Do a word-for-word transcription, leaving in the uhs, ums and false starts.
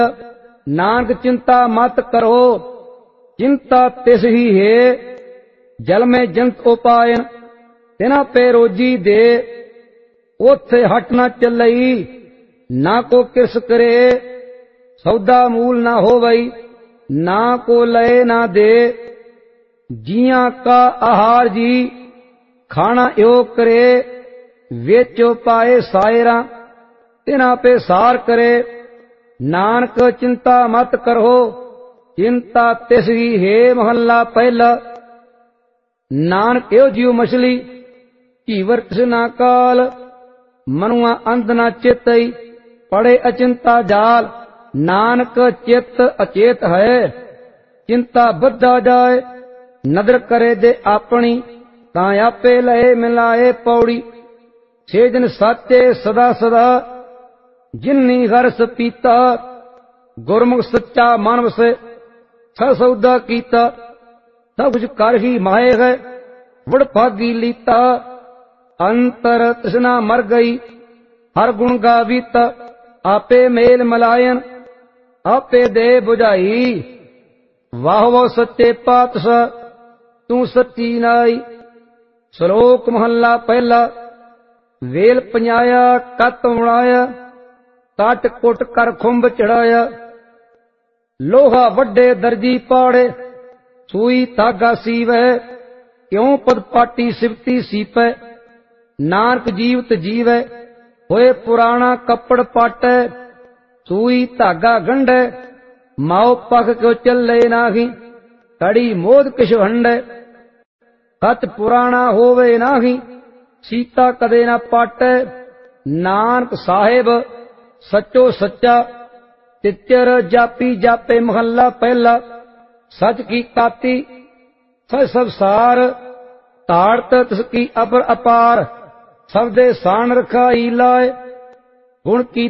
नानक चिंता मत करो, चिंता तिस ही है। जल में जंत उपायन, तिना पे रोजी दे। ओथे हट ना चलई, ना को किस करे। सौदा मूल ना हो वई, ना को लय ना दे। जिया का आहार जी, खाना यो करे। वेचो पाए सायरा, तिना पे सार करे। नानक चिंता मत करो, चिंता तिस ही है। महला पहला। नानक यो जीव मछली, कीवर तृष्णा काल। मनुआ अंध ना चेतई, पड़े अचिंता जाल। नानक चित अचेत है, चिंता बद्धा जाए। नदर करे दे अपनी, तां आपे लहे मिलाए पौड़ी। छे दिन साचे सदा सदा, जिन्नी हरस पीता। गुरमुख सच्चा मानव से, स सौदा कीता। सब कुछ कर ही माहे है, वड़ भागी लीता। अंतर तृष्णा मर गई, हर गुण गावीता। आपे मेल मलायन, आपे दे बुझाई। वाह वाह सच्चे पातशाह, तू सच्ची नाई। श्लोक महला पहला। वेल पंजाया कत मुड़ाया, काट कुट कर खुंब चढ़ाया। लोहा वड्डे दर्जी पाड़े, सुई धागा सीवै। क्यों पद पाटी सिवती सीपै। नानक जीवत जीवै, होए पुराना कपड़ पाटै। सुई धागा गंढै, माओ पख क्यों चले नाही। कड़ी मोद किश हंडै, कत पुराना होवे नाही। सीता कदे ना पाटै। नानक साहेब सचो सच्चा, तिचर जापी जापे। महला पहला। सच की काती, सच सब सार। ताड़त तिसकी अपर अपार, सबदे सान रखाई लाए। गुण की